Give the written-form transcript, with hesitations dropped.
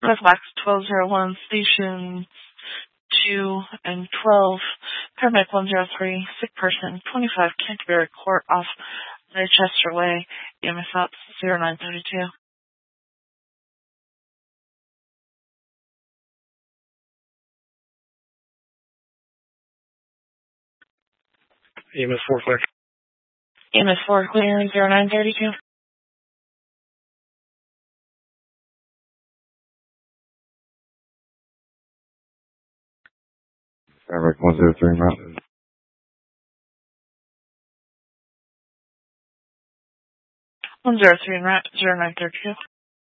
Northbox 1201, Station 2 and 12, Paramedic 103, sick person, 25, Canterbury Court off Leicester Way, EMS Ops 0932. EMS 4 clear. EMS 4 clear, 0932. Paramedic 103 Mountain. 103 and 0932.